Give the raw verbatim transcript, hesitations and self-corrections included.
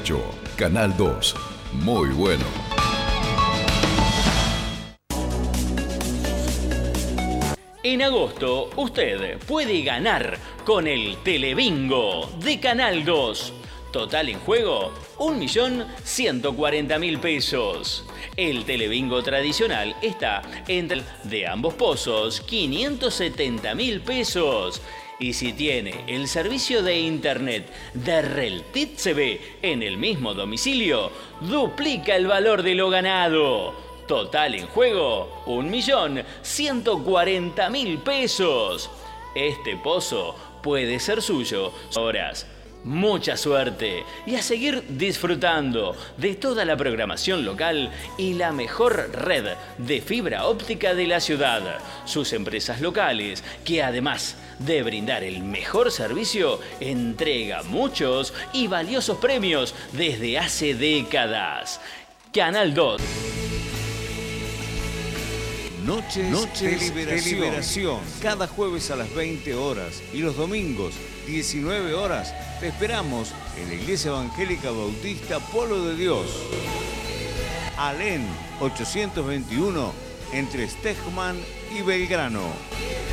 ocho, Canal dos. Muy bueno. En agosto, usted puede ganar con el Telebingo de Canal dos. Total en juego, un millón ciento cuarenta mil pesos. El Telebingo tradicional está entre de ambos pozos, quinientos setenta mil pesos. Y si tiene el servicio de internet de Reltit C V en el mismo domicilio, duplica el valor de lo ganado. Total en juego, un millón ciento cuarenta mil pesos. Este pozo puede ser suyo. Horas. Mucha suerte y a seguir disfrutando de toda la programación local y la mejor red de fibra óptica de la ciudad. Sus empresas locales, que además de brindar el mejor servicio, entrega muchos y valiosos premios desde hace décadas. Canal dos. Noches, Noches de, liberación. de Liberación. Cada jueves a las veinte horas y los domingos, diecinueve horas, te esperamos en la Iglesia Evangélica Bautista Pueblo de Dios. Alén ochocientos veintiuno, entre Stegman y Belgrano.